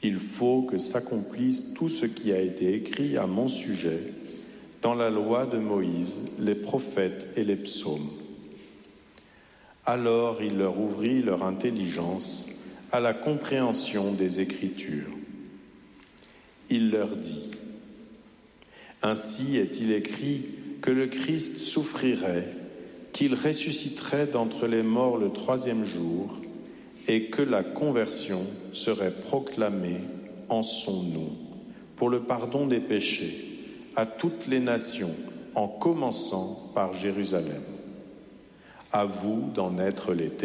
Il faut que s'accomplisse tout ce qui a été écrit à mon sujet dans la loi de Moïse, les prophètes et les psaumes. » Alors il leur ouvrit leur intelligence à la compréhension des Écritures. Il leur dit : « Ainsi est-il écrit que le Christ souffrirait, qu'il ressusciterait d'entre les morts le 3e jour, et que la conversion serait proclamée en son nom, pour le pardon des péchés, à toutes les nations, en commençant par Jérusalem. À vous d'en être les témoins. »